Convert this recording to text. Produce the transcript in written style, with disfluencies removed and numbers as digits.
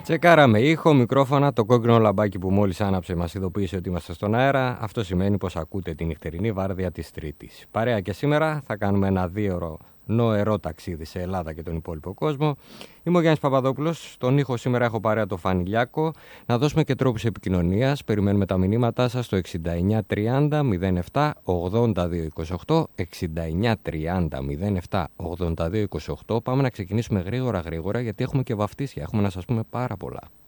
Τσεκάραμε ήχο, μικρόφωνα, το κόκκινο λαμπάκι που μόλις άναψε μας ειδοποίησε ότι είμαστε στον αέρα. Αυτό σημαίνει πως ακούτε την νυχτερινή βάρδια της Τρίτης. Παρέα και σήμερα θα κάνουμε ένα 2ωρο νοερό ταξίδι σε Ελλάδα και τον υπόλοιπο κόσμο. Είμαι ο Γιάννης Παπαδόπουλος. Στον ήχο σήμερα έχω παρέα το Φανιλιάκο. Να δώσουμε και τρόπους επικοινωνίας. Περιμένουμε τα μηνύματά σας στο 6930 07 82 28. 6930 07 82 28. Πάμε να ξεκινήσουμε γρήγορα γιατί έχουμε και βαφτίσια. Έχουμε να σας πούμε πάρα πολλά.